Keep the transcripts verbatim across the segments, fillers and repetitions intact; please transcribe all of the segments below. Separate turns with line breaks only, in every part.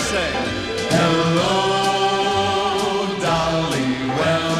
say, hello, Dolly, well,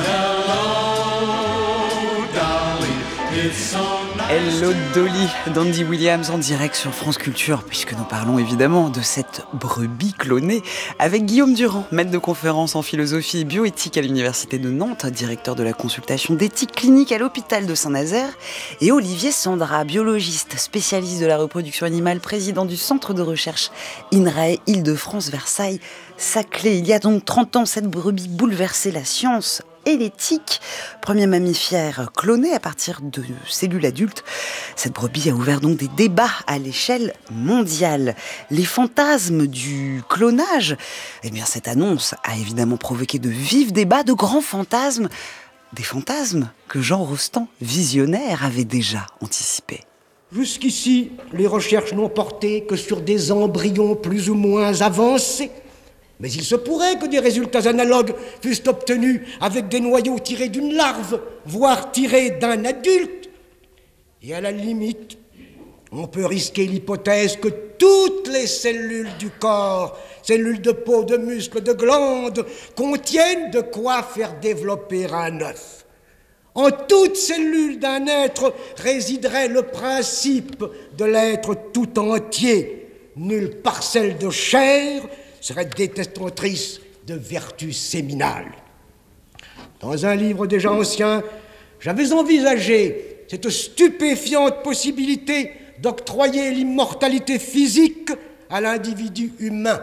hello, Dolly, it's so nice.
Hello Dolly, d'Andy Williams en direct sur France Culture, puisque nous parlons évidemment de cette brebis clonée avec Guillaume Durand, maître de conférence en philosophie et bioéthique à l'Université de Nantes, directeur de la consultation d'éthique clinique à l'hôpital de Saint-Nazaire, et Olivier Sandra, biologiste, spécialiste de la reproduction animale, président du centre de recherche INRAE Île-de-France Versailles-Saclay. Il y a donc trente ans, cette brebis bouleversait la science et l'éthique. Premier mammifère cloné à partir de cellules adultes, cette brebis a ouvert donc des débats à l'échelle mondiale. Les fantasmes du clonage, eh bien cette annonce a évidemment provoqué de vifs débats, de grands fantasmes, des fantasmes que Jean Rostand, visionnaire, avait déjà anticipés.
Jusqu'ici, les recherches n'ont porté que sur des embryons plus ou moins avancés. Mais il se pourrait que des résultats analogues fussent obtenus avec des noyaux tirés d'une larve, voire tirés d'un adulte. Et à la limite, on peut risquer l'hypothèse que toutes les cellules du corps, cellules de peau, de muscles, de glandes, contiennent de quoi faire développer un œuf. En toute cellule d'un être résiderait le principe de l'être tout entier. Nulle parcelle de chair serait détestatrice de vertus séminales. Dans un livre déjà ancien, j'avais envisagé cette stupéfiante possibilité d'octroyer l'immortalité physique à l'individu humain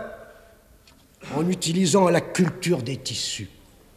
en utilisant la culture des tissus.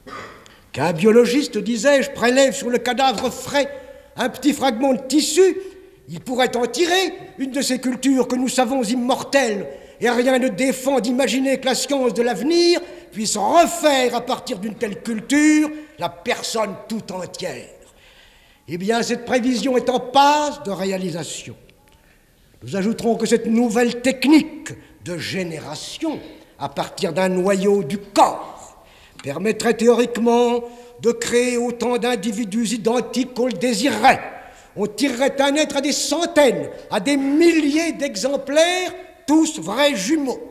Qu'un biologiste, disais-je, prélève sur le cadavre frais un petit fragment de tissu, il pourrait en tirer une de ces cultures que nous savons immortelles. Et rien ne défend d'imaginer que la science de l'avenir puisse refaire à partir d'une telle culture la personne tout entière. Eh bien, cette prévision est en passe de réalisation. Nous ajouterons que cette nouvelle technique de génération à partir d'un noyau du corps permettrait théoriquement de créer autant d'individus identiques qu'on le désirerait. On tirerait un être à des centaines, à des milliers d'exemplaires, tous vrais jumeaux.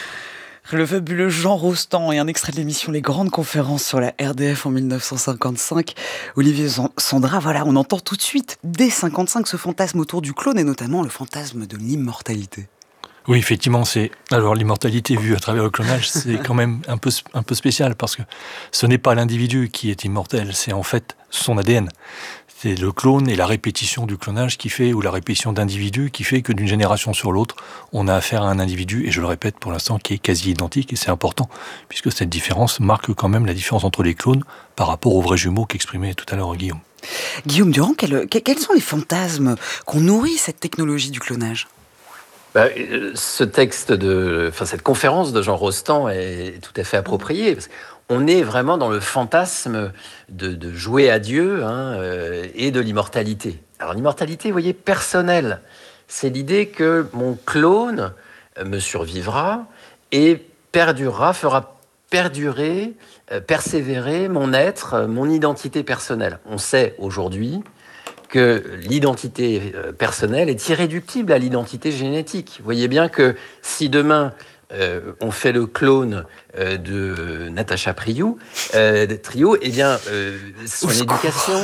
Le fabuleux Jean Rostand et un extrait de l'émission Les Grandes Conférences sur la R D F en dix-neuf cent cinquante-cinq. Olivier Sandra, voilà, on entend tout de suite, dès cinquante-cinq, ce fantasme autour du clone et notamment le fantasme de l'immortalité.
Oui, effectivement, c'est alors l'immortalité vue à travers le clonage, c'est quand même un peu un peu spécial parce que ce n'est pas l'individu qui est immortel, c'est en fait son A D N. C'est le clone et la répétition du clonage qui fait, ou la répétition d'individus qui fait que d'une génération sur l'autre, on a affaire à un individu, et je le répète pour l'instant, qui est quasi identique, et c'est important, puisque cette différence marque quand même la différence entre les clones par rapport aux vrais jumeaux qu'exprimait tout à l'heure Guillaume.
Guillaume Durand, quel, quels sont les fantasmes qu'on nourrit cette technologie du clonage ?
Bah, ce texte de, enfin cette conférence de Jean Rostand est tout à fait appropriée. Parce qu'on est vraiment dans le fantasme de, de jouer à Dieu hein, euh, et de l'immortalité. Alors l'immortalité, vous voyez, personnelle, c'est l'idée que mon clone me survivra et perdurera, fera perdurer, euh, persévérer mon être, mon identité personnelle. On sait aujourd'hui que l'identité personnelle est irréductible à l'identité génétique. Vous voyez bien que si demain euh, on fait le clone euh, de Natacha Priou, euh, de Trio, eh bien euh, son éducation,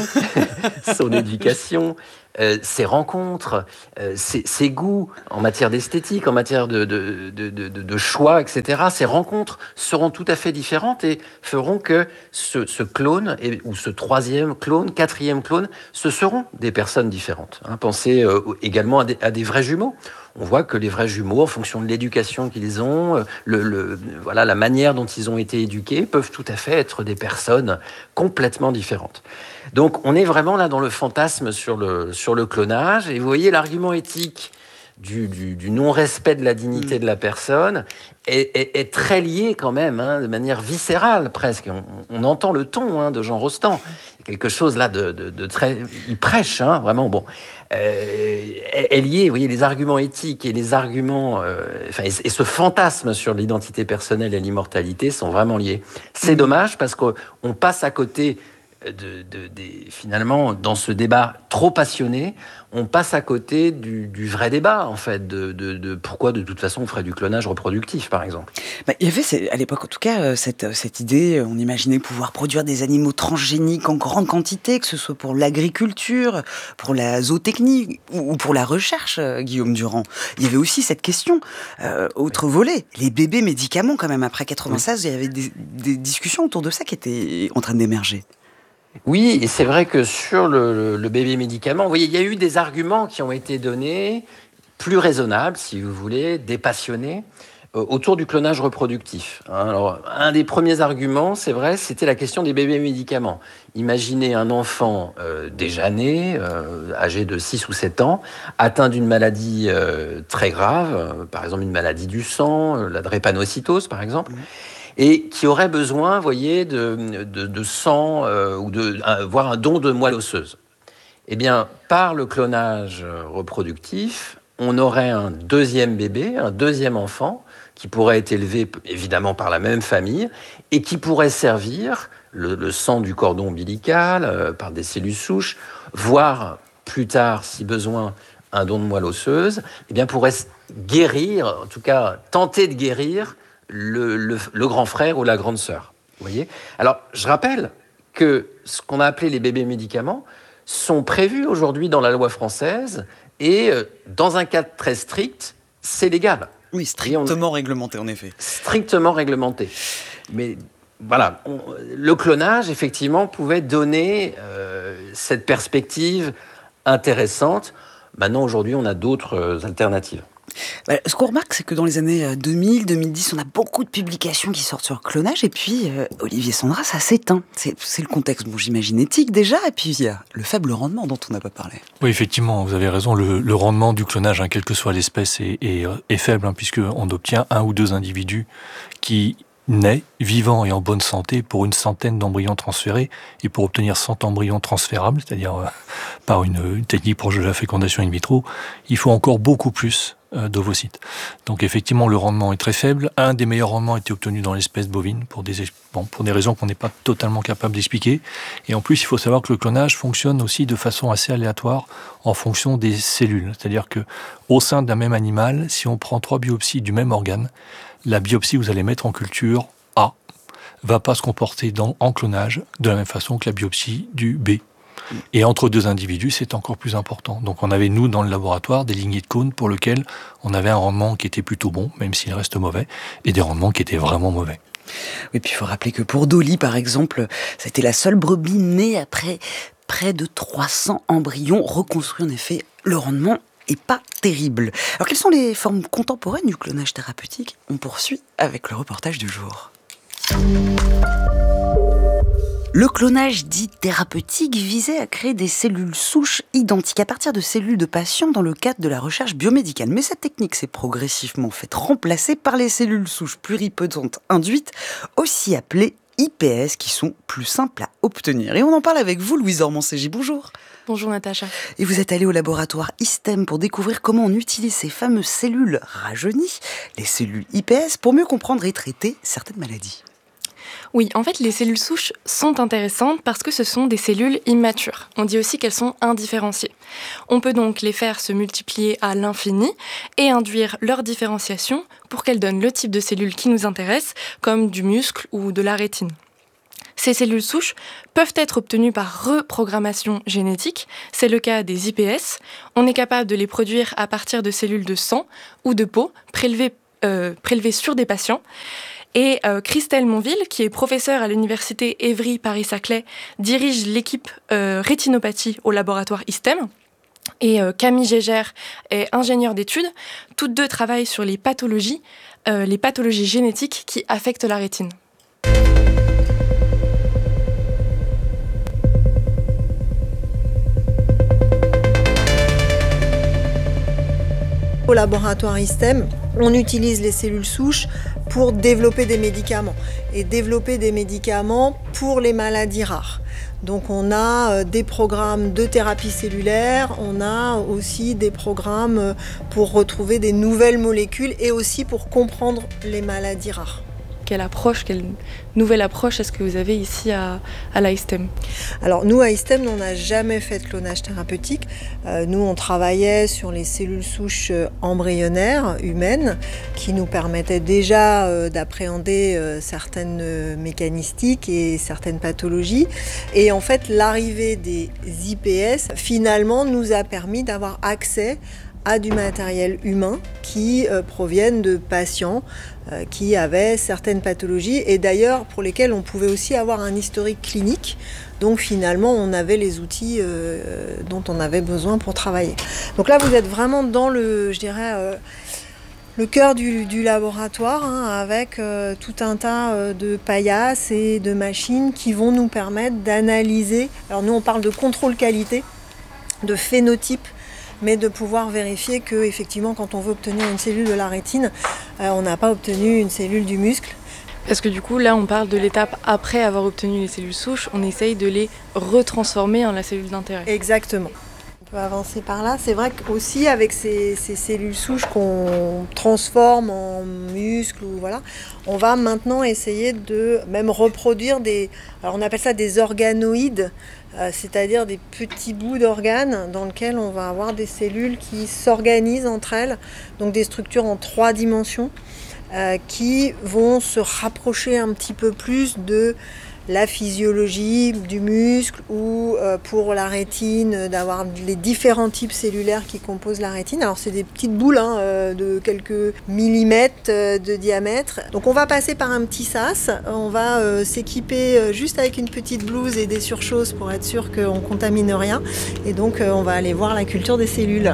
son éducation, euh, ses rencontres, euh, ses, ses goûts en matière d'esthétique, en matière de, de, de, de, de choix, et cetera, ces rencontres seront tout à fait différentes et feront que ce, ce clone, et, ou ce troisième clone, quatrième clone, ce seront des personnes différentes. Hein, pensez euh, également à des, à des vrais jumeaux. On voit que les vrais jumeaux, en fonction de l'éducation qu'ils ont, le, le, voilà, la manière dont ils ont été éduqués, peuvent tout à fait être des personnes complètement différentes. Donc, on est vraiment là dans le fantasme sur le, sur le clonage. Et vous voyez, l'argument éthique du, du, du non-respect de la dignité mmh. de la personne est, est, est très lié quand même, hein, de manière viscérale presque. On, on entend le ton hein, de Jean Rostand. Il y a quelque chose là de, de, de très... Il prêche, hein, vraiment, bon... Euh, est lié, vous voyez, les arguments éthiques et les arguments, euh, enfin, et, et ce fantasme sur l'identité personnelle et l'immortalité sont vraiment liés. C'est mmh. dommage parce qu'on passe à côté de, de, de, finalement, dans ce débat trop passionné, on passe à côté du, du vrai débat, en fait, de, de, de pourquoi, de toute façon, on ferait du clonage reproductif, par exemple.
Bah, il y avait, à l'époque, en tout cas, cette, cette idée, on imaginait pouvoir produire des animaux transgéniques en grande quantité, que ce soit pour l'agriculture, pour la zootechnie ou pour la recherche, Guillaume Durand. Il y avait aussi cette question, euh, autre volet, les bébés médicaments, quand même. Après quatre-vingt-seize, oui. Il y avait des, des discussions autour de ça qui étaient en train d'émerger.
Oui, et c'est vrai que sur le, le, le bébé médicament, vous voyez, il y a eu des arguments qui ont été donnés, plus raisonnables, si vous voulez, dépassionnés, euh, autour du clonage reproductif. Hein, alors, un des premiers arguments, c'est vrai, c'était la question des bébés médicaments. Imaginez un enfant euh, déjà né, euh, âgé de six ou sept ans, atteint d'une maladie euh, très grave, euh, par exemple une maladie du sang, euh, la drépanocytose, par exemple. Mmh. Et qui aurait besoin, vous voyez, de, de, de sang euh, ou de euh, voire un don de moelle osseuse. Eh bien, par le clonage reproductif, on aurait un deuxième bébé, un deuxième enfant, qui pourrait être élevé évidemment par la même famille et qui pourrait servir le, le sang du cordon ombilical euh, par des cellules souches, voire plus tard, si besoin, un don de moelle osseuse, eh bien, pourrait guérir, en tout cas tenter de guérir, Le, le, le grand frère ou la grande sœur. Vous voyez ? Alors, je rappelle que ce qu'on a appelé les bébés médicaments sont prévus aujourd'hui dans la loi française et euh, dans un cadre très strict, c'est légal.
Oui, strictement on... réglementé, en effet.
Strictement réglementé. Mais voilà, on, le clonage, effectivement, pouvait donner euh, cette perspective intéressante. Maintenant, aujourd'hui, on a d'autres euh, alternatives.
Bah, ce qu'on remarque, c'est que dans les années deux mille, deux mille dix, on a beaucoup de publications qui sortent sur le clonage, et puis euh, Olivier Sandras, ça s'éteint. C'est, c'est le contexte, bon, j'imagine, éthique déjà, et puis il y a le faible rendement dont on n'a pas parlé.
Oui, effectivement, vous avez raison, le, le rendement du clonage, hein, quelle que soit l'espèce, est, est, est faible, hein, puisqu'on obtient un ou deux individus qui naît, vivant et en bonne santé, pour une centaine d'embryons transférés, et pour obtenir cent embryons transférables, c'est-à-dire euh, par une, une technique proche de la fécondation in vitro, il faut encore beaucoup plus euh, d'ovocytes. Donc effectivement, le rendement est très faible. Un des meilleurs rendements a été obtenu dans l'espèce bovine, pour des, bon, pour des raisons qu'on n'est pas totalement capable d'expliquer. Et en plus, il faut savoir que le clonage fonctionne aussi de façon assez aléatoire en fonction des cellules. C'est-à-dire que au sein d'un même animal, si on prend trois biopsies du même organe, la biopsie que vous allez mettre en culture A va pas se comporter dans, en clonage de la même façon que la biopsie du B. Et entre deux individus, c'est encore plus important. Donc on avait, nous, dans le laboratoire, des lignées de cônes pour lesquelles on avait un rendement qui était plutôt bon, même s'il reste mauvais, et des rendements qui étaient vraiment mauvais.
Oui, puis il faut rappeler que pour Dolly, par exemple, c'était la seule brebis née après près de trois cents embryons reconstruits. En effet, le rendement et pas terrible. Alors, quelles sont les formes contemporaines du clonage thérapeutique ? On poursuit avec le reportage du jour. Le clonage dit thérapeutique visait à créer des cellules souches identiques à partir de cellules de patients dans le cadre de la recherche biomédicale. Mais cette technique s'est progressivement faite remplacer par les cellules souches pluripotentes induites, aussi appelées I P S, qui sont plus simples à obtenir. Et on en parle avec vous, Louise Ormancégy. Bonjour.
Bonjour Natacha.
Et vous êtes allée au laboratoire ISTEM pour découvrir comment on utilise ces fameuses cellules rajeunies, les cellules I P S, pour mieux comprendre et traiter certaines maladies.
Oui, en fait, les cellules souches sont intéressantes parce que ce sont des cellules immatures. On dit aussi qu'elles sont indifférenciées. On peut donc les faire se multiplier à l'infini et induire leur différenciation pour qu'elles donnent le type de cellules qui nous intéressent, comme du muscle ou de la rétine. Ces cellules souches peuvent être obtenues par reprogrammation génétique. C'est le cas des I P S. On est capable de les produire à partir de cellules de sang ou de peau prélevées, euh, prélevées sur des patients. Et euh, Christelle Monville, qui est professeure à l'université Évry Paris-Saclay, dirige l'équipe euh, rétinopathie au laboratoire ISTEM. Et euh, Camille Gégère est ingénieure d'études. Toutes deux travaillent sur les pathologies, euh, les pathologies génétiques qui affectent la rétine.
Au laboratoire ISTEM, on utilise les cellules souches pour développer des médicaments et développer des médicaments pour les maladies rares. Donc on a des programmes de thérapie cellulaire, on a aussi des programmes pour retrouver des nouvelles molécules et aussi pour comprendre les maladies rares.
quelle approche, quelle nouvelle approche est-ce que vous avez ici à, à l'I S T E M?
Alors nous, à I S T E M, on n'a jamais fait de clonage thérapeutique. Euh, nous, on travaillait sur les cellules souches embryonnaires humaines qui nous permettaient déjà euh, d'appréhender euh, certaines euh, mécanistiques et certaines pathologies. Et en fait, l'arrivée des I P S, finalement, nous a permis d'avoir accès à du matériel humain qui euh, proviennent de patients euh, qui avaient certaines pathologies et d'ailleurs pour lesquels on pouvait aussi avoir un historique clinique. Donc finalement, on avait les outils euh, dont on avait besoin pour travailler. Donc là, vous êtes vraiment dans le, je dirais, euh, le cœur du, du laboratoire, hein, avec euh, tout un tas euh, de paillasses et de machines qui vont nous permettre d'analyser. Alors nous, on parle de contrôle qualité, de phénotype, mais de pouvoir vérifier que, effectivement, quand on veut obtenir une cellule de la rétine, euh, on n'a pas obtenu une cellule du muscle.
Parce que du coup, là, on parle de l'étape après avoir obtenu les cellules souches, on essaye de les retransformer en la cellule d'intérêt.
Exactement. On peut avancer par là. C'est vrai qu'aussi, avec ces, ces cellules souches qu'on transforme en muscles, ou voilà, on va maintenant essayer de même reproduire des... Alors, on appelle ça des organoïdes, euh, c'est-à-dire des petits bouts d'organes dans lesquels on va avoir des cellules qui s'organisent entre elles, donc des structures en trois dimensions, euh, qui vont se rapprocher un petit peu plus de la physiologie du muscle ou euh, pour la rétine, d'avoir les différents types cellulaires qui composent la rétine. Alors c'est des petites boules hein, euh, de quelques millimètres euh, de diamètre. Donc on va passer par un petit sas, on va euh, s'équiper euh, juste avec une petite blouse et des surchausses pour être sûr qu'on ne contamine rien. Et donc euh, on va aller voir la culture des cellules.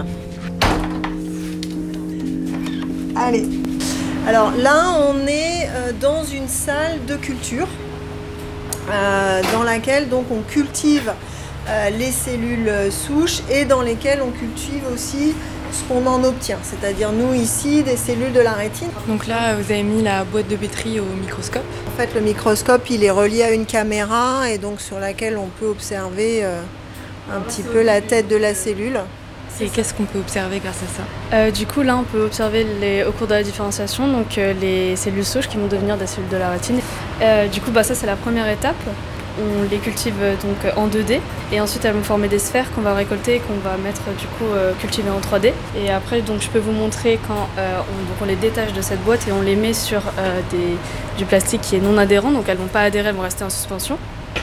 Allez. Alors là on est euh, dans une salle de culture. Euh, dans laquelle donc on cultive euh, les cellules souches et dans lesquelles on cultive aussi ce qu'on en obtient, c'est-à-dire nous ici des cellules de la rétine.
Donc là vous avez mis la boîte de pétri au microscope.
En fait le microscope il est relié à une caméra et donc sur laquelle on peut observer euh, un petit peu la tête de la cellule.
Et qu'est-ce qu'on peut observer grâce à ça?
euh, Du coup, là, on peut observer les, au cours de la différenciation donc, euh, les cellules souches qui vont devenir des cellules de la rétine. Euh, du coup, bah, ça, c'est la première étape. On les cultive donc, en deux D et ensuite, elles vont former des sphères qu'on va récolter et qu'on va mettre du coup euh, cultiver en trois D. Et après, donc, je peux vous montrer quand euh, on, donc, on les détache de cette boîte et on les met sur euh, des, du plastique qui est non adhérent. Donc, elles ne vont pas adhérer, elles vont rester en suspension.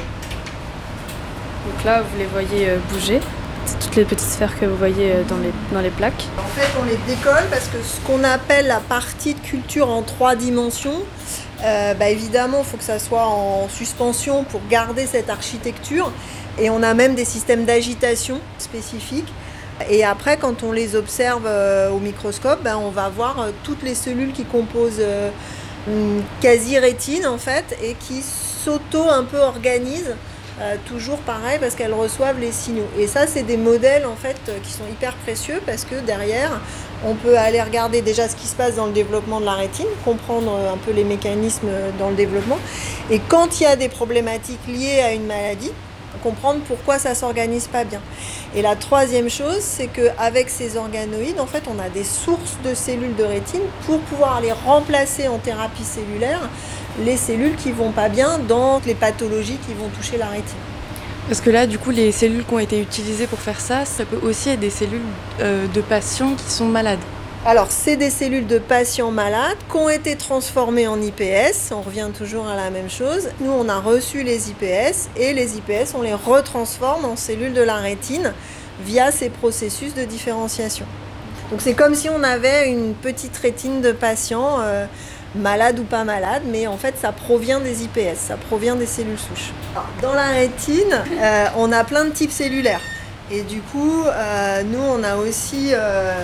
Donc là, vous les voyez euh, bouger. C'est toutes les petites sphères que vous voyez dans les, dans les plaques.
En fait, on les décolle parce que ce qu'on appelle la partie de culture en trois dimensions, euh, bah évidemment, il faut que ça soit en suspension pour garder cette architecture. Et on a même des systèmes d'agitation spécifiques. Et après, quand on les observe euh, au microscope, bah, on va voir euh, toutes les cellules qui composent euh, une quasi-rétine, en fait, et qui s'auto un peu organisent. Euh, toujours pareil parce qu'elles reçoivent les signaux. Et ça, c'est des modèles en fait qui sont hyper précieux parce que derrière, on peut aller regarder déjà ce qui se passe dans le développement de la rétine, comprendre un peu les mécanismes dans le développement. Et quand il y a des problématiques liées à une maladie, comprendre pourquoi ça ne s'organise pas bien. Et la troisième chose, c'est qu'avec ces organoïdes, en fait, on a des sources de cellules de rétine pour pouvoir les remplacer en thérapie cellulaire les cellules qui vont pas bien dans les pathologies qui vont toucher la rétine.
Parce que là, du coup, les cellules qui ont été utilisées pour faire ça, ça peut aussi être des cellules euh, de patients qui sont malades.
Alors, c'est des cellules de patients malades qui ont été transformées en I P S. On revient toujours à la même chose. Nous, on a reçu les I P S et les I P S, on les retransforme en cellules de la rétine via ces processus de différenciation. Donc, c'est comme si on avait une petite rétine de patients euh, malade ou pas malade, mais en fait ça provient des I P S, ça provient des cellules souches. Alors, dans la rétine, euh, on a plein de types cellulaires. Et du coup, euh, nous on a aussi euh,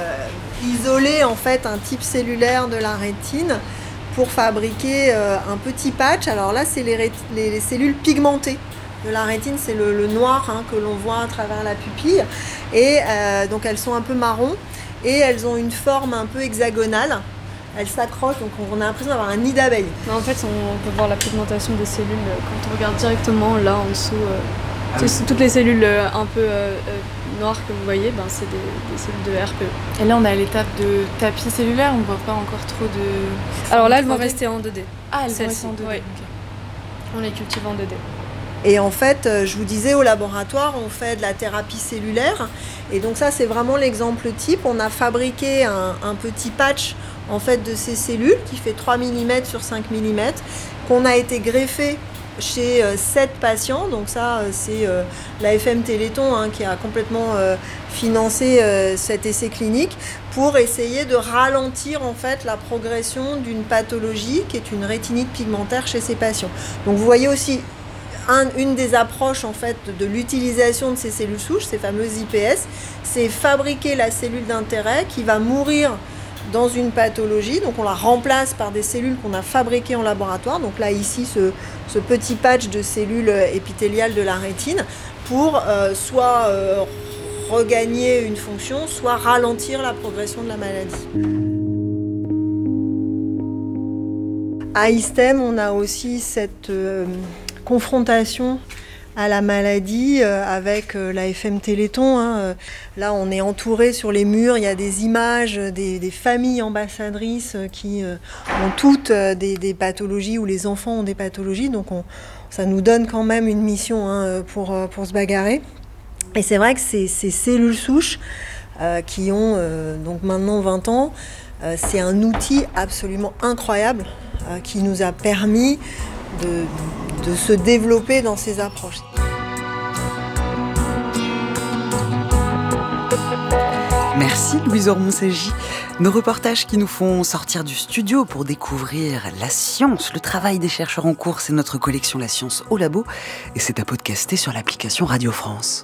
isolé en fait un type cellulaire de la rétine pour fabriquer euh, un petit patch. Alors là, c'est les, ré- les, les cellules pigmentées de la rétine, c'est le, le noir hein, que l'on voit à travers la pupille. Et euh, donc elles sont un peu marron et elles ont une forme un peu hexagonale. Elles s'accrochent, donc on a l'impression d'avoir un nid d'abeille.
En fait, on peut voir la pigmentation des cellules quand on regarde directement là en dessous. Euh, ah oui. Toutes les cellules euh, un peu euh, noires que vous voyez, ben, c'est des, des cellules de R P E.
Et là, on est à l'étape de tapis cellulaire, on ne voit pas encore trop de...
Alors là, elles vont rester en deux D.
Ah, elles vont
Celles-ci,
rester en deux D.
oui. On les cultive en deux D.
Et en fait, je vous disais, au laboratoire, on fait de la thérapie cellulaire. Et donc ça, c'est vraiment l'exemple type. On a fabriqué un, un petit patch en fait, de ces cellules qui fait trois millimètres sur cinq millimètres, qu'on a été greffé chez euh, sept patients. Donc ça, euh, c'est euh, l'A F M Téléthon hein, qui a complètement euh, financé euh, cet essai clinique pour essayer de ralentir en fait, la progression d'une pathologie qui est une rétinite pigmentaire chez ces patients. Donc vous voyez aussi Un, une des approches en fait, de l'utilisation de ces cellules souches, ces fameuses I P S, c'est fabriquer la cellule d'intérêt qui va mourir dans une pathologie. Donc on la remplace par des cellules qu'on a fabriquées en laboratoire. Donc là ici ce, ce petit patch de cellules épithéliales de la rétine pour euh, soit euh, regagner une fonction, soit ralentir la progression de la maladie. À ISTEM, on a aussi cette euh, confrontation à la maladie euh, avec euh, l'A F M Téléthon. Hein. Là, on est entouré sur les murs, il y a des images des, des familles ambassadrices euh, qui euh, ont toutes euh, des, des pathologies, ou les enfants ont des pathologies. Donc, on, ça nous donne quand même une mission hein, pour, pour se bagarrer. Et c'est vrai que ces, ces cellules souches euh, qui ont euh, donc maintenant vingt ans, euh, c'est un outil absolument incroyable euh, qui nous a permis de, de se développer dans ces approches.
Merci Louise Ormonsagi. Nos reportages qui nous font sortir du studio pour découvrir la science, le travail des chercheurs en cours, c'est notre collection La Science au Labo et c'est à podcaster sur l'application Radio France.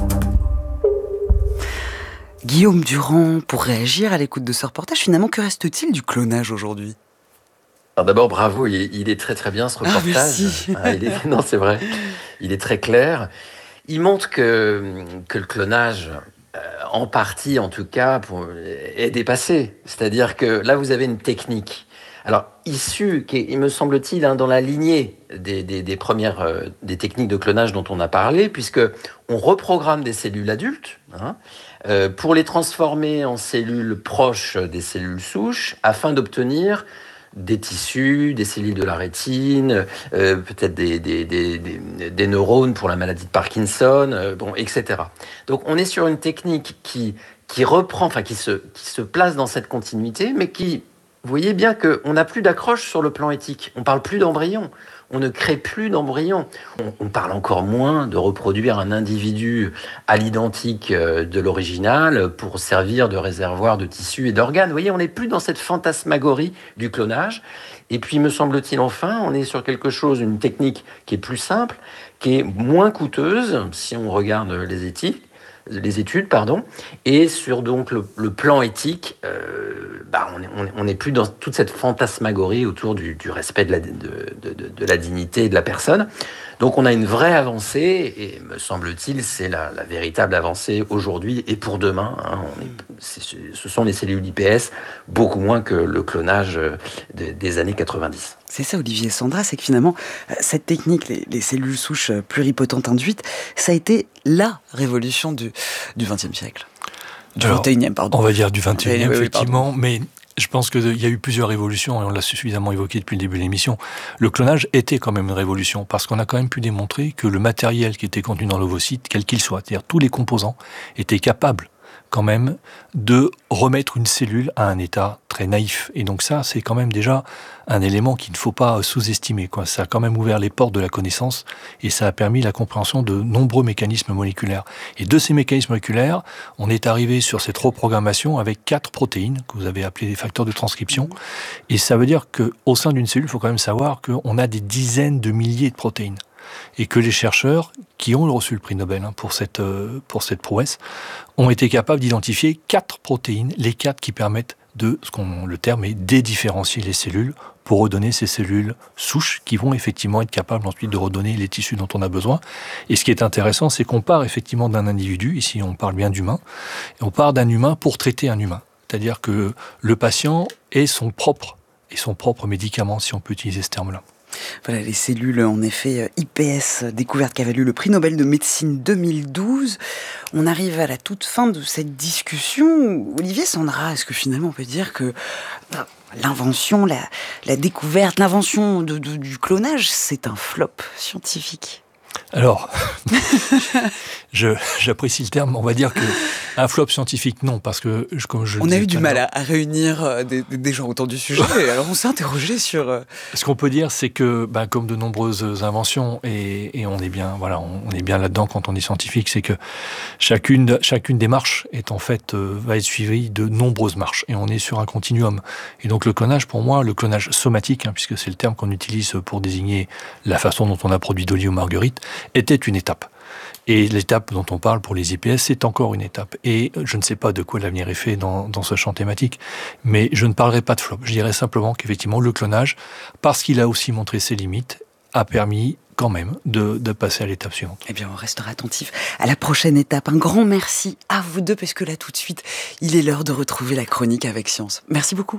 Guillaume Durand, pour réagir à l'écoute de ce reportage, finalement, que reste-t-il du clonage aujourd'hui ?
Alors d'abord, bravo, il est, il est très très bien ce reportage.
Ah, merci.
Ah, il est, non, c'est vrai. Il est très clair. Il montre que, que le clonage, euh, en partie en tout cas, pour, est dépassé. C'est-à-dire que là, vous avez une technique. Alors, issue, qui est, il me semble-t-il, hein, dans la lignée des, des, des premières euh, des techniques de clonage dont on a parlé, puisque on reprogramme des cellules adultes hein, euh, pour les transformer en cellules proches des cellules souches, afin d'obtenir des tissus, des cellules de la rétine, euh, peut-être des, des, des, des, des neurones pour la maladie de Parkinson, euh, bon, et cetera. Donc, on est sur une technique qui, qui reprend, enfin, qui se, qui se place dans cette continuité, mais qui, vous voyez bien qu'on n'a plus d'accroche sur le plan éthique. On ne parle plus d'embryon. On ne crée plus d'embryon. On, on parle encore moins de reproduire un individu à l'identique de l'original pour servir de réservoir de tissus et d'organes. Vous voyez, on n'est plus dans cette fantasmagorie du clonage. Et puis, me semble-t-il, enfin, on est sur quelque chose, une technique qui est plus simple, qui est moins coûteuse, si on regarde les éthiques, les études, pardon, et sur donc le, le plan éthique, euh, bah on n'est on, on est plus dans toute cette fantasmagorie autour du, du respect de la, de, de, de, de la dignité de la personne. Donc on a une vraie avancée, et me semble-t-il, c'est la, la véritable avancée aujourd'hui et pour demain. Hein, on est, c'est, ce sont les cellules I P S, beaucoup moins que le clonage de, des années quatre-vingt-dix.
C'est ça, Olivier Sandra, c'est que finalement, cette technique, les, les cellules souches pluripotentes induites, ça a été la révolution du, du vingtième siècle. Du
Alors,
vingt et unième, pardon.
On va dire du vingt et unième,
oui, oui,
effectivement, mais je pense qu'il y a eu plusieurs révolutions, et on l'a suffisamment évoqué depuis le début de l'émission. Le clonage était quand même une révolution, parce qu'on a quand même pu démontrer que le matériel qui était contenu dans l'ovocyte, quel qu'il soit, c'est-à-dire tous les composants, étaient capables quand même de remettre une cellule à un état très naïf. Et donc ça, c'est quand même déjà un élément qu'il ne faut pas sous-estimer, quoi. Ça a quand même ouvert les portes de la connaissance et ça a permis la compréhension de nombreux mécanismes moléculaires. Et de ces mécanismes moléculaires, on est arrivé sur cette reprogrammation avec quatre protéines que vous avez appelées des facteurs de transcription. Et ça veut dire qu'au sein d'une cellule, il faut quand même savoir qu'on a des dizaines de milliers de protéines. Et que les chercheurs qui ont reçu le prix Nobel hein, pour, cette, euh, pour cette prouesse ont été capables d'identifier quatre protéines, les quatre qui permettent de, ce qu'on, le terme est dédifférencier les cellules pour redonner ces cellules souches qui vont effectivement être capables ensuite de redonner les tissus dont on a besoin. Et ce qui est intéressant, c'est qu'on part effectivement d'un individu, ici on parle bien d'humain, et on part d'un humain pour traiter un humain. C'est-à-dire que le patient est son propre, et son propre médicament, si on peut utiliser ce terme-là.
Voilà, les cellules, en effet, I P S, découverte qui a valu le prix Nobel de médecine deux mille douze. On arrive à la toute fin de cette discussion. Olivier Sandra, est-ce que finalement on peut dire que bah, l'invention, la, la découverte, l'invention de, de, du clonage, c'est un flop scientifique?
Alors, je, j'apprécie le terme, on va dire que un flop scientifique, non, parce que comme je
on a eu du mal à,
alors,
à réunir des, des gens autour du sujet, alors on s'est interrogé sur...
Ce qu'on peut dire, c'est que, ben, comme de nombreuses inventions, et, et on est bien, voilà, on est bien là-dedans quand on est scientifique, c'est que chacune, chacune des marches est en fait euh, va être suivie de nombreuses marches, et on est sur un continuum. Et donc le clonage, pour moi, le clonage somatique, hein, puisque c'est le terme qu'on utilise pour désigner la façon dont on a produit Dolly ou Marguerite, était une étape. Et l'étape dont on parle pour les I P S, c'est encore une étape. Et je ne sais pas de quoi l'avenir est fait dans, dans ce champ thématique, mais je ne parlerai pas de flop. Je dirais simplement qu'effectivement, le clonage, parce qu'il a aussi montré ses limites, a permis quand même de, de passer à l'étape suivante.
Eh bien, on restera attentif à la prochaine étape. Un grand merci à vous deux, parce que là, tout de suite, il est l'heure de retrouver la chronique avec Science. Merci beaucoup.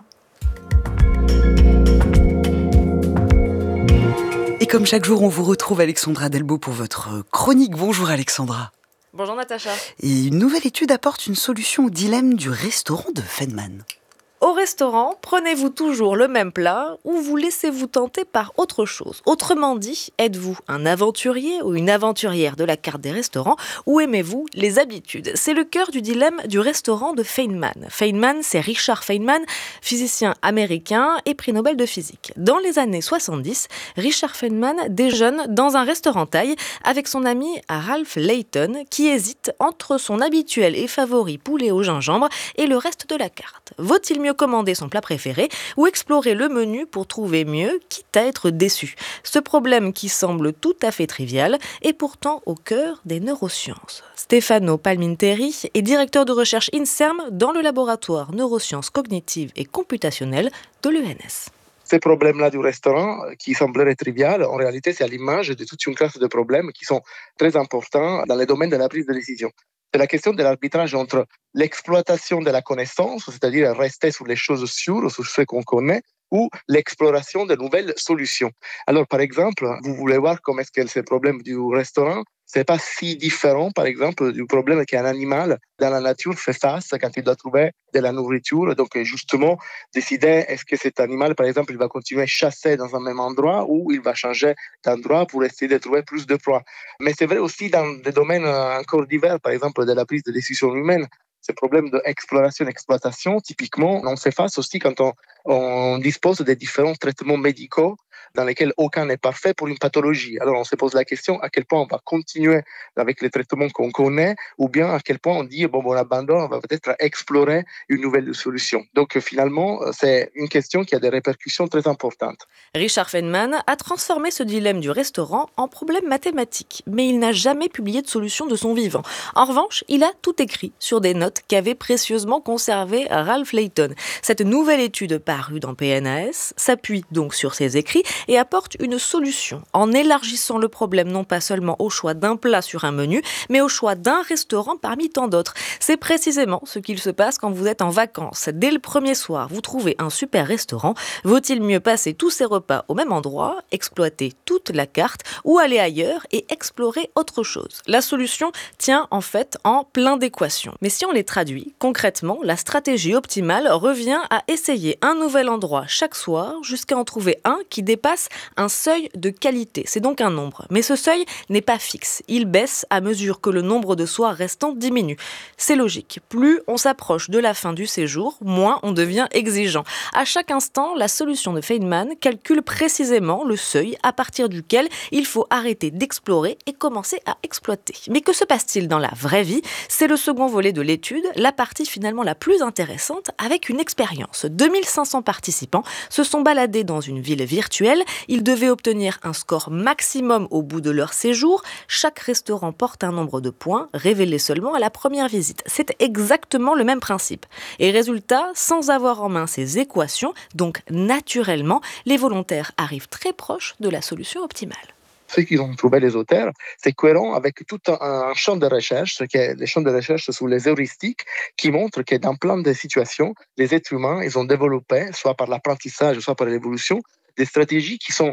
Et comme chaque jour, on vous retrouve Alexandra Delbo pour votre chronique. Bonjour Alexandra.
Bonjour Natacha.
Et une nouvelle étude apporte une solution au dilemme du restaurant de Feynman.
Au restaurant, prenez-vous toujours le même plat ou vous laissez-vous tenter par autre chose? Autrement dit, êtes-vous un aventurier ou une aventurière de la carte des restaurants ou aimez-vous les habitudes? C'est le cœur du dilemme du restaurant de Feynman. Feynman, c'est Richard Feynman, physicien américain et prix Nobel de physique. Dans les années soixante-dix, Richard Feynman déjeune dans un restaurant thaï avec son ami Ralph Layton qui hésite entre son habituel et favori poulet au gingembre et le reste de la carte. Vaut-il mieux commander son plat préféré ou explorer le menu pour trouver mieux, quitte à être déçu? Ce problème qui semble tout à fait trivial est pourtant au cœur des neurosciences. Stefano Palminteri est directeur de recherche INSERM dans le laboratoire neurosciences cognitives et computationnelles de l'E N S.
Ces problèmes-là du restaurant, qui sembleraient trivial, en réalité, c'est à l'image de toute une classe de problèmes qui sont très importants dans le domaine de la prise de décision. C'est la question de l'arbitrage entre l'exploitation de la connaissance, c'est-à-dire rester sur les choses sûres, sur ce qu'on connaît, ou l'exploration de nouvelles solutions. Alors, par exemple, vous voulez voir comment est-ce que ces problèmes du restaurant, c'est pas si différent, par exemple, du problème qu'un animal dans la nature fait face quand il doit trouver de la nourriture. Donc, justement, décider est-ce que cet animal, par exemple, il va continuer à chasser dans un même endroit ou il va changer d'endroit pour essayer de trouver plus de proies. Mais c'est vrai aussi dans des domaines encore divers, par exemple, de la prise de décision humaine. Ces problèmes d'exploration-exploitation, typiquement, on fait face aussi quand on, on dispose de différents traitements médicaux dans lesquels aucun n'est parfait pour une pathologie. Alors on se pose la question à quel point on va continuer avec les traitements qu'on connaît ou bien à quel point on dit bon, bon on abandonne, on va peut-être explorer une nouvelle solution. Donc finalement, c'est une question qui a des répercussions très importantes.
Richard Feynman a transformé ce dilemme du restaurant en problème mathématique, mais il n'a jamais publié de solution de son vivant. En revanche, il a tout écrit sur des notes qu'avait précieusement conservé Ralph Layton. Cette nouvelle étude parue dans P N A S s'appuie donc sur ses écrits et apporte une solution en élargissant le problème non pas seulement au choix d'un plat sur un menu, mais au choix d'un restaurant parmi tant d'autres. C'est précisément ce qu'il se passe quand vous êtes en vacances. Dès le premier soir, vous trouvez un super restaurant. Vaut-il mieux passer tous ces repas au même endroit, exploiter toute la carte ou aller ailleurs et explorer autre chose? La solution tient en fait en plein d'équations. Mais si on les traduit, concrètement, la stratégie optimale revient à essayer un nouvel endroit chaque soir jusqu'à en trouver un qui dépasse un seuil de qualité. C'est donc un nombre. Mais ce seuil n'est pas fixe. Il baisse à mesure que le nombre de soirs restants diminue. C'est logique. Plus on s'approche de la fin du séjour, moins on devient exigeant. À chaque instant, la solution de Feynman calcule précisément le seuil à partir duquel il faut arrêter d'explorer et commencer à exploiter. Mais que se passe-t-il dans la vraie vie? C'est le second volet de l'étude, la partie finalement la plus intéressante, avec une expérience. deux mille cinq cents participants se sont baladés dans une ville virtuelle. Ils devaient obtenir un score maximum au bout de leur séjour. Chaque restaurant porte un nombre de points, révélé seulement à la première visite. C'est exactement le même principe. Et résultat, sans avoir en main ces équations, donc naturellement, les volontaires arrivent très proches de la solution optimale.
Ce qu'ils ont trouvé, les auteurs, c'est cohérent avec tout un, un champ de recherche, qui est les champs de recherche sur les heuristiques, qui montrent que dans plein de situations, les êtres humains, ils ont développé, soit par l'apprentissage, soit par l'évolution, des stratégies qui sont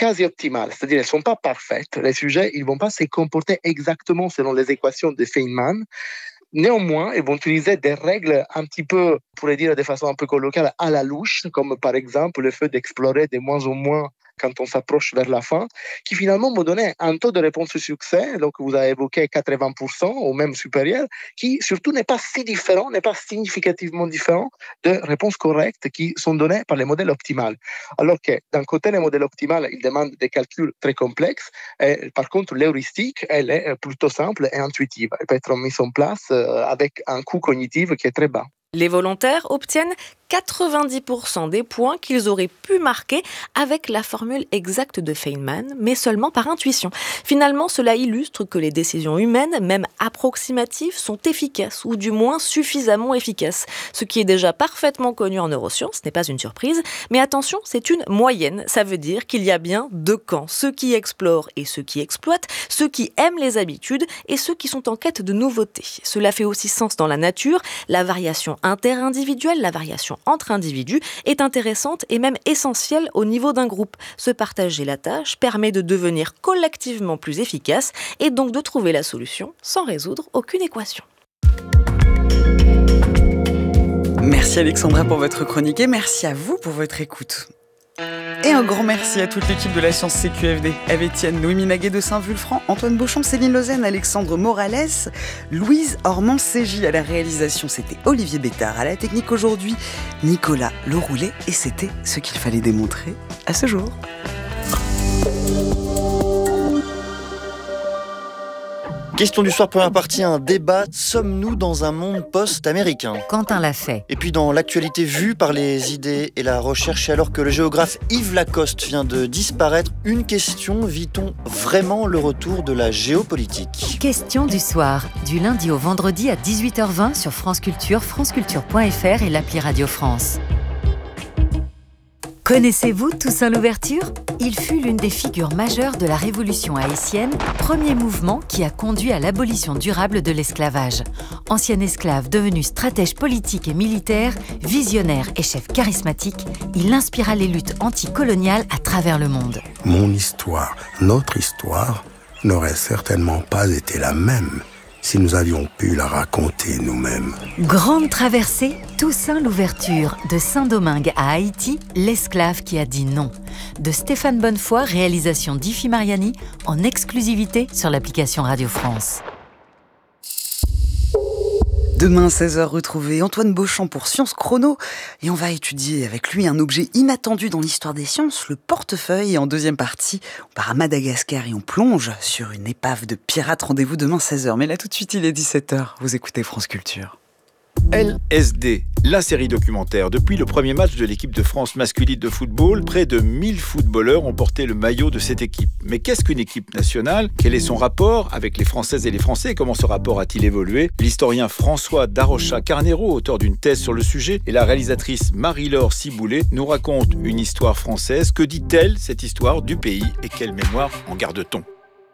quasi optimales, c'est-à-dire elles ne sont pas parfaites. Les sujets, ils ne vont pas se comporter exactement selon les équations de Feynman. Néanmoins, ils vont utiliser des règles un petit peu, on pourrait dire de façon un peu colloquiale, à la louche, comme par exemple le fait d'explorer de moins en moins quand on s'approche vers la fin, qui finalement me donnait un taux de réponse au succès, donc vous avez évoqué quatre-vingts pour cent ou même supérieur, qui surtout n'est pas si différent, n'est pas significativement différent de réponses correctes qui sont données par les modèles optimaux. Alors que d'un côté, les modèles optimaux, ils demandent des calculs très complexes, et par contre, l'heuristique, elle est plutôt simple et intuitive. Elle peut être mise en place avec un coût cognitif qui est très bas.
Les volontaires obtiennent quatre-vingt-dix pour cent des points qu'ils auraient pu marquer avec la formule exacte de Feynman, mais seulement par intuition. Finalement, cela illustre que les décisions humaines, même approximatives, sont efficaces, ou du moins suffisamment efficaces. Ce qui est déjà parfaitement connu en neurosciences, ce n'est pas une surprise, mais attention, c'est une moyenne. Ça veut dire qu'il y a bien deux camps, ceux qui explorent et ceux qui exploitent, ceux qui aiment les habitudes et ceux qui sont en quête de nouveautés. Cela fait aussi sens dans la nature, la variation interindividuelle, la variation entre individus est intéressante et même essentielle au niveau d'un groupe. Se partager la tâche permet de devenir collectivement plus efficace et donc de trouver la solution sans résoudre aucune équation.
Merci Alexandra pour votre chronique et merci à vous pour votre écoute. Et un grand merci à toute l'équipe de la Science C Q F D. Eve Etienne, Noémie Naguet de Saint-Vulfranc, Antoine Beauchamp, Céline Lausanne, Alexandre Morales, Louise Ormand-Ségy à la réalisation. C'était Olivier Bétard à la technique aujourd'hui, Nicolas Leroulet. Et c'était ce qu'il fallait démontrer à ce jour.
Question du soir, première partie, un débat. Sommes-nous dans un monde post-américain ?
Quentin l'a fait.
Et puis dans l'actualité vue par les idées et la recherche, alors que le géographe Yves Lacoste vient de disparaître, une question, vit-on vraiment le retour de la géopolitique ?
Question du soir, du lundi au vendredi à dix-huit heures vingt sur France Culture, franceculture point f r et l'appli Radio France. Connaissez-vous Toussaint Louverture ? Il fut l'une des figures majeures de la Révolution haïtienne, premier mouvement qui a conduit à l'abolition durable de l'esclavage. Ancien esclave devenu stratège politique et militaire, visionnaire et chef charismatique, il inspira les luttes anticoloniales à travers le monde.
Mon histoire, notre histoire, n'aurait certainement pas été la même si nous avions pu la raconter nous-mêmes.
Grande traversée, Toussaint Louverture, de Saint-Domingue à Haïti, l'esclave qui a dit non. De Stéphane Bonnefoy, réalisation d'Ifi Mariani, en exclusivité sur l'application Radio France.
Demain, seize heures, retrouvez Antoine Beauchamp pour Sciences Chrono. Et on va étudier avec lui un objet inattendu dans l'histoire des sciences, le portefeuille. Et en deuxième partie, on part à Madagascar et on plonge sur une épave de pirates. Rendez-vous demain, seize heures. Mais là, tout de suite, il est dix-sept heures. Vous écoutez France Culture.
L S D, la série documentaire. Depuis le premier match de l'équipe de France masculine de football, près de mille footballeurs ont porté le maillot de cette équipe. Mais qu'est-ce qu'une équipe nationale ? Quel est son rapport avec les Françaises et les Français ? Comment ce rapport a-t-il évolué ? L'historien François Darocha Carnero, auteur d'une thèse sur le sujet, et la réalisatrice Marie-Laure Ciboulet nous racontent une histoire française. Que dit-elle, cette histoire du pays, et quelle mémoire en garde-t-on ?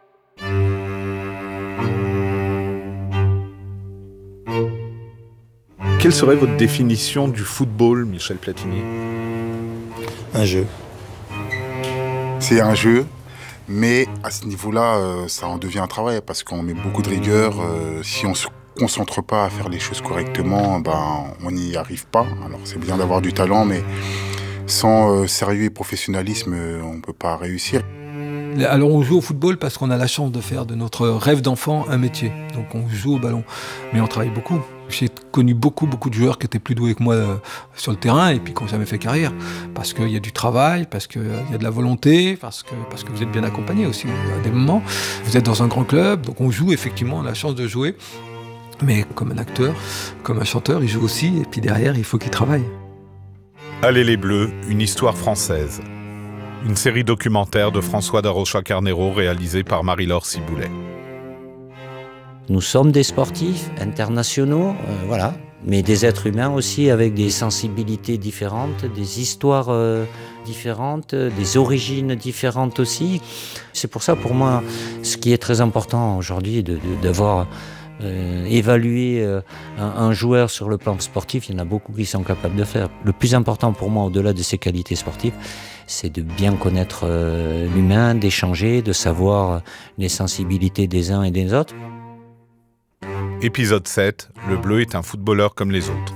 Quelle serait votre définition du football, Michel Platini ?
Un jeu.
C'est un jeu, mais à ce niveau-là, euh, ça en devient un travail parce qu'on met beaucoup de rigueur. Euh, si on se concentre pas à faire les choses correctement, ben, on n'y arrive pas. Alors c'est bien d'avoir du talent, mais sans euh, sérieux et professionnalisme, euh, on ne peut pas réussir.
Alors on joue au football parce qu'on a la chance de faire de notre rêve d'enfant un métier. Donc on joue au ballon, mais on travaille beaucoup. J'ai connu beaucoup, beaucoup de joueurs qui étaient plus doués que moi euh, sur le terrain et puis qui n'ont jamais fait carrière. Parce qu'il y a du travail, parce qu'il y a de la volonté, parce que, parce que vous êtes bien accompagné aussi à des moments. Vous êtes dans un grand club, donc on joue effectivement, on a la chance de jouer. Mais comme un acteur, comme un chanteur, il joue aussi et puis derrière, il faut qu'il travaille.
Allez les Bleus, une histoire française. Une série documentaire de François Darocha Carnero réalisée par Marie-Laure Ciboulet.
Nous sommes des sportifs internationaux, euh, voilà, mais des êtres humains aussi avec des sensibilités différentes, des histoires euh, différentes, des origines différentes aussi. C'est pour ça, pour moi, ce qui est très important aujourd'hui, de, de, d'avoir Euh, évaluer euh, un, un joueur sur le plan sportif, il y en a beaucoup qui sont capables de faire. Le plus important pour moi, au-delà de ses qualités sportives, c'est de bien connaître euh, l'humain, d'échanger, de savoir les sensibilités des uns et des autres.
Épisode sept, le bleu est un footballeur comme les autres.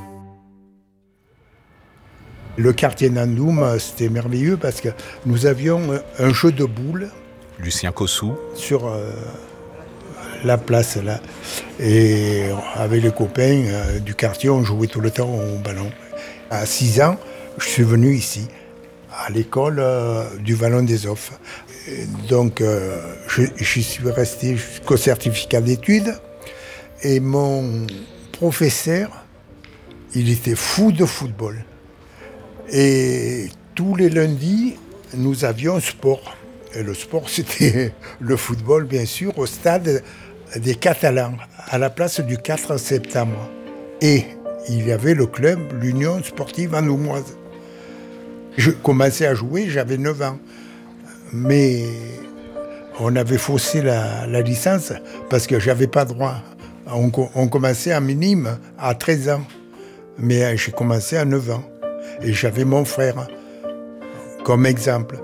Le quartier Nandoum, c'était merveilleux parce que nous avions un jeu de boules.
Lucien Cossou.
Sur euh, la place là. Et avec les copains euh, du quartier, on jouait tout le temps au ballon. À six ans, je suis venu ici, à l'école euh, du Vallon des Offres. Et donc, euh, j'y suis resté jusqu'au certificat d'études. Et mon professeur, il était fou de football. Et tous les lundis, nous avions sport. Et le sport, c'était le football, bien sûr, au stade des Catalans, à la place du quatre septembre. Et il y avait le club, l'Union sportive andoumoise. Je commençais à jouer, j'avais neuf ans. Mais on avait faussé la, la licence parce que j'avais pas droit. On, on commençait à minime à treize ans. Mais j'ai commencé à neuf ans. Et j'avais mon frère comme exemple.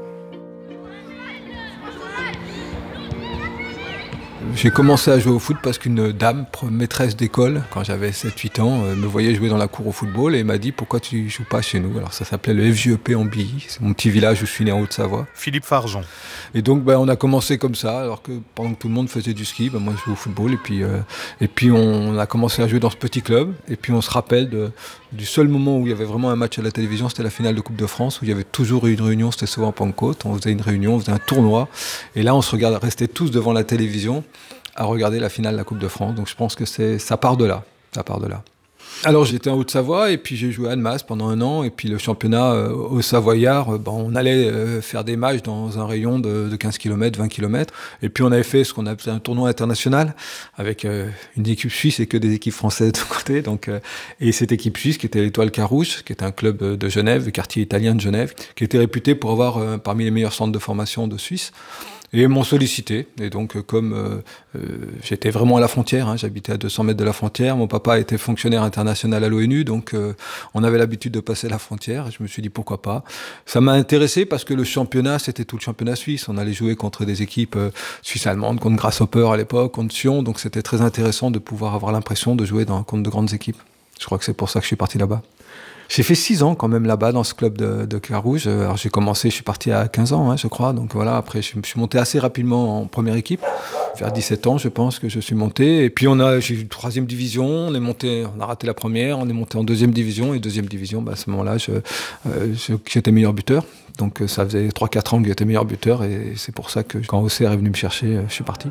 J'ai commencé à jouer au foot parce qu'une dame, maîtresse d'école, quand j'avais sept huit ans, me voyait jouer dans la cour au football et m'a dit « Pourquoi tu joues pas chez nous ?» Alors ça s'appelait le F J E P en Billy, c'est mon petit village où je suis né en Haute-Savoie.
Philippe Farjon.
Et donc ben, on a commencé comme ça, alors que pendant que tout le monde faisait du ski, ben, moi je jouais au football et puis, euh, et puis on a commencé à jouer dans ce petit club. Et puis on se rappelle de, du seul moment où il y avait vraiment un match à la télévision, c'était la finale de Coupe de France, où il y avait toujours une réunion, c'était souvent en Pentecôte, on faisait une réunion, on faisait un tournoi. Et là on se regardait, restait tous devant la télévision à regarder la finale de la Coupe de France. Donc je pense que c'est, ça part de là. Ça part de là. Alors j'étais en Haute-Savoie et puis j'ai joué à Annemasse pendant un an. Et puis le championnat euh, au Savoyard, euh, ben, on allait euh, faire des matchs dans un rayon de, de quinze kilomètres, vingt kilomètres. Et puis on avait fait ce qu'on appelait un tournoi international avec euh, une équipe suisse et que des équipes françaises de côté. Donc, euh, et cette équipe suisse qui était l'Étoile Carouge, qui était un club de Genève, le quartier italien de Genève, qui était réputé pour avoir euh, parmi les meilleurs centres de formation de Suisse. Et m'ont sollicité. Et donc, comme euh, euh, j'étais vraiment à la frontière, hein, j'habitais à deux cents mètres de la frontière, mon papa était fonctionnaire international à l'ONU, donc euh, on avait l'habitude de passer la frontière. Et je me suis dit pourquoi pas. Ça m'a intéressé parce que le championnat, c'était tout le championnat suisse. On allait jouer contre des équipes euh, suisses-allemandes, contre Grasshopper à l'époque, contre Sion. Donc c'était très intéressant de pouvoir avoir l'impression de jouer dans, contre de grandes équipes. Je crois que c'est pour ça que je suis parti là-bas. J'ai fait six ans quand même là-bas dans ce club de, de Carouge. Alors j'ai commencé, je suis parti à quinze ans, hein, je crois. Donc voilà, après je me suis monté assez rapidement en première équipe. Vers dix-sept ans, je pense que je suis monté. Et puis on a, j'ai eu une troisième division. On est monté, on a raté la première. On est monté en deuxième division. Et deuxième division, bah, à ce moment-là, je, euh, je, j'étais meilleur buteur. Donc ça faisait trois quatre ans que j'étais meilleur buteur. Et c'est pour ça que quand O C R est venu me chercher, je suis parti.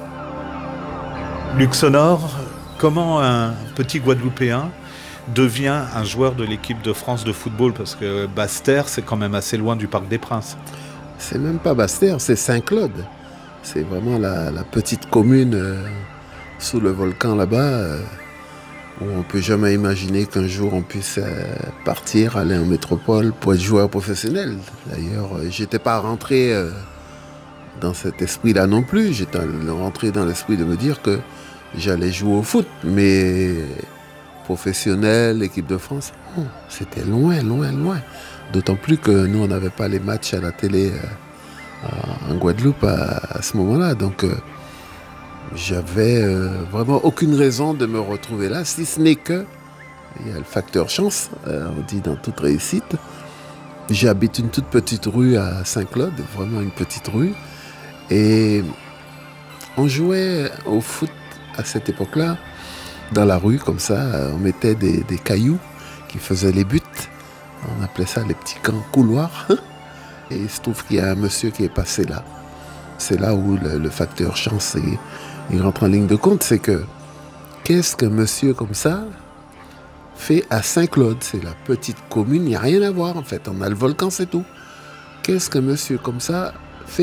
Luc Sonor, comment un petit Guadeloupéen devient un joueur de l'équipe de France de football, parce que Basse-Terre, c'est quand même assez loin du Parc des Princes.
C'est même pas Basse-Terre, c'est Saint-Claude. C'est vraiment la, la petite commune euh, sous le volcan là-bas, euh, où on ne peut jamais imaginer qu'un jour on puisse euh, partir, aller en métropole pour être joueur professionnel. D'ailleurs, euh, j'étais pas rentré euh, dans cet esprit-là non plus. J'étais rentré dans l'esprit de me dire que j'allais jouer au foot, mais professionnel, équipe de France, oh, c'était loin, loin, loin. D'autant plus que nous, on n'avait pas les matchs à la télé euh, en Guadeloupe à, à ce moment-là. Donc, euh, j'avais euh, vraiment aucune raison de me retrouver là, si ce n'est que, il y a le facteur chance, euh, on dit dans toute réussite. J'habite une toute petite rue à Saint-Claude, vraiment une petite rue. Et on jouait au foot à cette époque-là, dans la rue, comme ça, on mettait des, des cailloux qui faisaient les buts. On appelait ça les petits camps couloirs. Et il se trouve qu'il y a un monsieur qui est passé là. C'est là où le, le facteur chance est, il rentre en ligne de compte. C'est que, qu'est-ce qu'un monsieur comme ça fait à Saint-Claude? C'est la petite commune, il n'y a rien à voir en fait. On a le volcan, c'est tout. Qu'est-ce qu'un monsieur comme ça